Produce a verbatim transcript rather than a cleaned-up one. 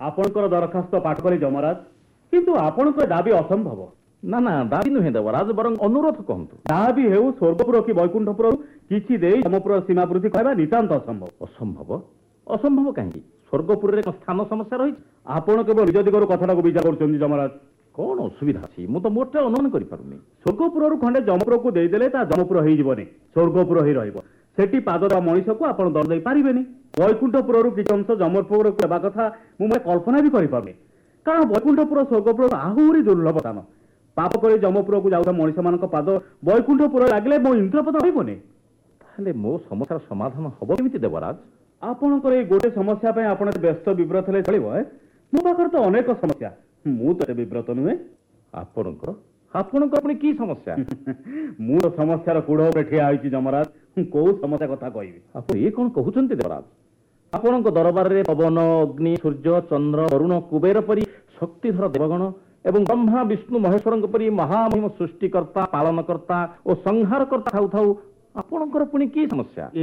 आपणकर दरखास्त पाठ कले जमराज किंतु आपणकर दाबी असंभव ना ना दाबी नुहे देवराज बरं अनुरोध कहतु दाबी हेउ स्वर्गपुर कि वैकुंठपुर किछि देई जमपुर सीमा वृद्धि कहबा नितांत असंभव असंभव असंभव कहीं स्वर्गपुर स्थान समस्या रही आपण केवल निज दिगरु कथाटा विचार करुचंदी जमराज कौन असुविधा अछि मु तो मोटे अनुमान करि पारुनी स्वर्गपुर खंडे जमपुर को देई देले ता जमपुर हेई जीवनी स्वर्गपुर हेई रहइबो सेठी पादरा मनीष को आपण दर दे पारिबेनी वैकुंठपुर किछि अंश जमपुर को लेबा कथा मु मैं कल्पना भी करि पारुनी कारण वैकुंठपुर स्वर्गपुर आहुरी दुर्लभ स्थान पाप करे जमपुर को जाउथा मनीष मान पाद वैकुंठपुर लागले मो इंद्रपद होइबोनी ताले मो समस्यार समाधान हबो केमिति देवराज आपणकर ए गोटे समस्या पे आपण व्यस्त विव्रत हेले चलिबो मो पाखर तो अनेक समस्या मु तो विव्रत नुहे आपणकर आपणकर अपनी की समस्या मु तो समस्यार कूड़ ऊपर ठिया होइछि जमराज को समस्या कथा कहबी आप ए कोन कहउचंती देवराज आपणक दरबार रे पवन अग्नि सूर्य चंद्र वरुण कुबेर परी शक्तिधर देवगण एवं ब्रह्मा विष्णु महेश्वर परी महामहिम सृष्टिकर्ता पालनकर्ता और संहारकर्ता थाउ थाउ आपणकर पुणी की समस्या